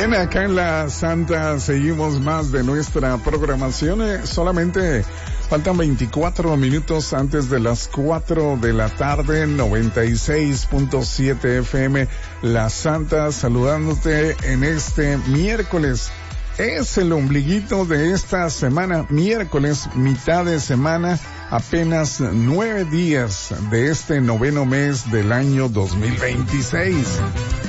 Bien, acá en la Santa seguimos más de nuestra programación. Solamente faltan 24 minutos antes de las 4 de la tarde, 96.7 FM, La Santa, saludándote en este miércoles. Es el ombliguito de esta semana, miércoles, mitad de semana, apenas 9 días de este noveno mes del año 2026.